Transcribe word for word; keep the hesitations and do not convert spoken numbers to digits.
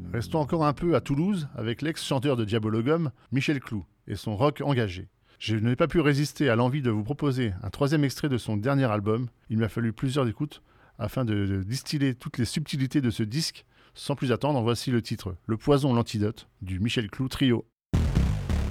Restons encore un peu à Toulouse avec l'ex-chanteur de Diabologum, Michel Clou, et son rock engagé. Je n'ai pas pu résister à l'envie de vous proposer un troisième extrait de son dernier album. Il m'a fallu plusieurs écoutes afin de, de distiller toutes les subtilités de ce disque. Sans plus attendre, voici le titre « Le poison, l'antidote » du Michel Clou Trio.